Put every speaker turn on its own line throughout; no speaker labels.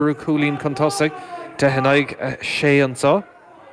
Cúlín Contosig, Dehannig sé an sa.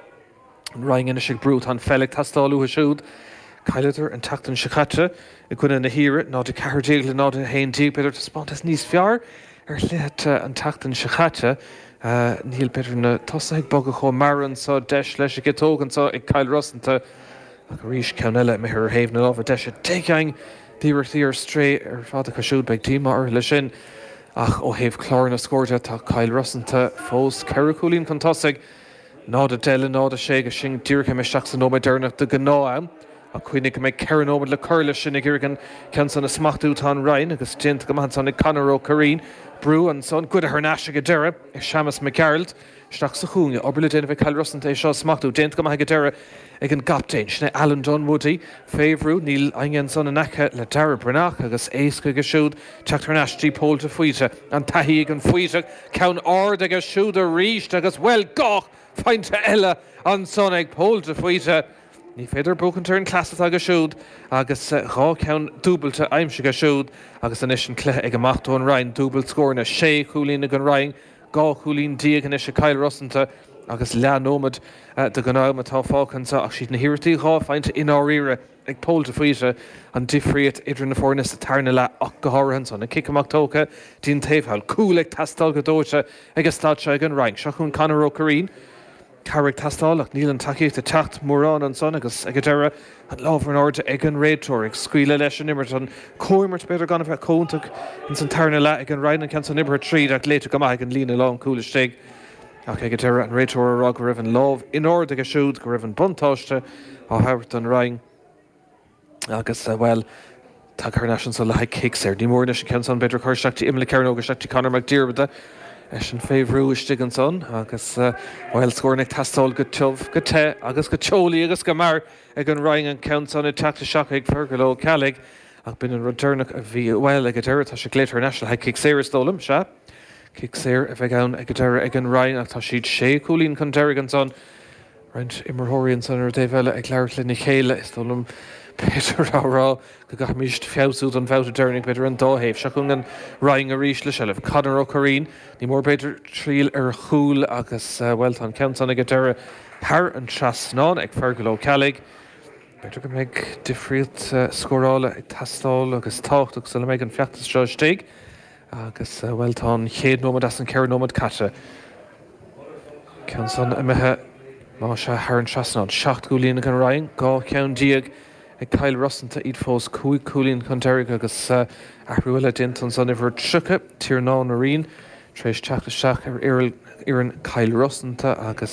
Ryan in sig brút an fellig tastáú a siúd, Cailetar an tatan sicate, I gine na hire, ná de cehardégle ná de haon díag beidir tá spátas níos fear, lihat an tatan sicate, níl beidir na tosaigh bog a chó maran sa deis leis a gitógan sa ag Cail Rossanta, ag ríis ceann eile me ar haimh na lábh deis a déang díirtí ar stré ar fád a siúd beag tíma ar le sin, ach ó haimh chlár na scóirte tá Cail Rossanta fós Ceithre Cúlín Contosig, nád a déile nád a sé go sin dúrcha me seach san nóid dearnach de gná a chuoinnig go méid ceann óid le chuirla sin ag gur cean san na smachtútá Ryan agus dint go man san na Conor Corín brú an son go a thnáise go deire ag Seamus McGarald Isteach sa chúne, obair le déanamh Cail Rossanta é seo smachtú, déint go maithe go deire ag an gaptéin sna Alan Dunwoody, féhrú níl aingen son an aice le Dara Brenach agus éasca go siúd teachtar an astí pól de fuite an taí ag an fuite ceann ard agus siúd a ríist agus well gach feinte eile an son ag pól de fuite. Ní féidir bucantar an clasas agus siúd agus rá ceann dúbalta aimse go siúd agus an isin clé ag amachú an Ryan dúbal scóirna sé Cúlín ag an Ryan gá Cúlín díag an is Cail Rossanta agus leanómad de gnáim atá fácansa ach siad na hirirtíí rá feinte ináíre ag pól de fuite an difriad idir na fórnas a tarna le ach go háirithe son na kicamachtócha dín taobhthall cúil ag tastal go dóite agus státe ag an Ryan seachún Conor Corín Carrick tastal ach níl an takeíocht a techt mórrán an son agus ag deire an lábhar an áirde ag an réadtóir ag scuile leis an immert an cóimirt beidir gan bheith cóntaach in san tarna le ag an Ryan an cean san immert tríd ach léite go maith ag an lína lá cúlasteig ach ag deire an réadtóir ará go raibh an lábh in áirde go siúd go raibh an buntáiste á habhart an Ryan agus well tá carnáisian sa le kicks ní mór na cean san beidir chuir seachtaí imla ceann agus seachtaí Conor McDiarmid sin féhrú istigh an son agus bhil scóirnig tastáil go tuamh go te agus go teolaí agus go mar ag an Ryan an ceann san i teachta seach ag Fergaló Calig ach bin an rodurnach a bhí bhil ag deire tá sé léitar national ag kickséir stólam se kickséir a bheith ann ag deire ag an Ryan ach tá siad sé Cúlín chun deire an son roiint immerthóiríonn san ar déhheile ag leir le na chéile istólam Peter árá go gath míist feabhsúd an bheta deirnig beidir an dáhéh seachún an Ryan a ríis le seh Conor Corín ní mór beidir tríal ar chúl agus bhfuil an cean san ag deire thar an trasnáin ag Fergaló Calig beidir go méid difriúlt scórála ag tastáil agus táchtach sa le méid an feachtas teig agus bhfuil tá chéad nómad as an ceir nómad caite cean san imethe má se thar an trasnáin 7 Cúlín ag an Ryan gá ceann díag ag Cail Rossanta iad fós Cúlín chun deirg agus ahrúile dintan san ihar tucha tír ná na rion trééis teachtasteach ar an Cail Rossanta agus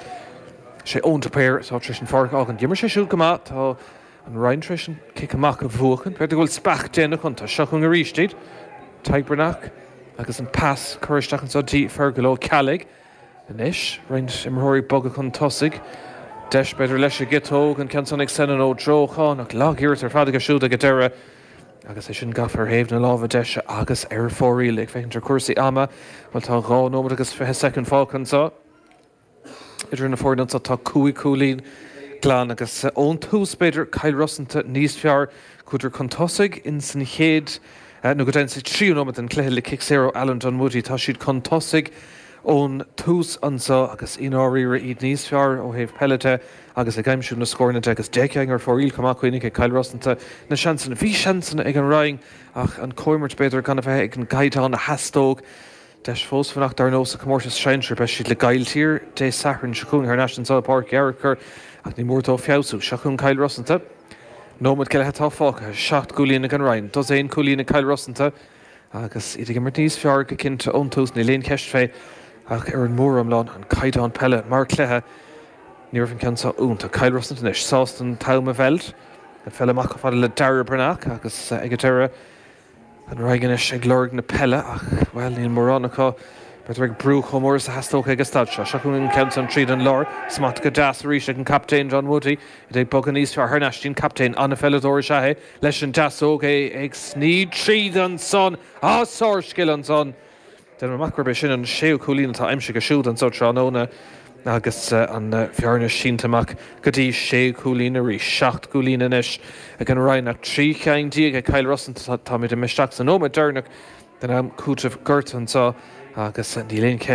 sé óntapéir tá tris an far ágan dimmar sé siúd go má tá an Ryan tris an cic amach a bhuachan beidir bhfuil spach déanana chunta seachún a ríistíad Teibrnach agus an pass chuiristeach an sodí Fergaló Calig inis roinnt imthirí bog a chun tosaigh deis beidir leis a gitóg an cean san ag senan ó drochán ach lághirt ar fad go siúd a go deire agus é sin gafar héamh na lábh deise agus ar fóríil ag féintar cuasaí ama bhil tá gá nómad agus fethe second fácan sa idir na fórdan sa tá Cúlín glán agus ón tús beidir Cail Rossanta níos fear chuidir chun tosaigh in san chéad nó go dain sa tríú nómad an cléthe le kickséir Alan Dunwoody tá siad chun tosaigh ón tús ansa agus ináíre iad níos fear ó héamh pellete agus a gaiimsú na scóirna agus déceang ar fóríl comachcuoinnig ag Cail Rossanta na seansanna bhí seansanna ag an Ryan ach an cóimirt beidir gan bheith ag an gaiidán na heastóg deis fós fannach dar nós a commórtas seintre be siad le gailtír dé sahrann seachún ar National Park Gearachar ach ní mórtá feabhsú seachún Cail Rossanta nómad ceile tá fácha 7 Cúlín ag an Ryan dos éon Cúlín ag Cail Rossanta agus iad mar níos fear go cinnte ón tús na léon ceist fé ach ar an mór amláin an caiidán pelle mar cléthe níor fan ceansa únta Cail Rossanta inis sástan tailme bheilt a fell amach go fada le Dara Brenach agus ag deire an Raiganis ag lorg na pelle ach well níl móránachá beidir ag brú chomór sa heastócha agus staidse seachún an ceansa an tríd an lár smat go deas a ríise an captéin John Woody i d bog an níos fear thnáistín captéin anna felladóir sethe leis an deasóg ag sníd tríd an son sáircil an son den macrbe sin an séú Cúlín tá aimse go siúd an so tróna agus an fearne síntaach go dtí sé Cúlín a rí 7 Cúlín inis ag an Ryan nach trí cheang díag ag Cail Rossanta tá mid a meisteach san nómad dearnach den am cútah gurt an sa agus níléon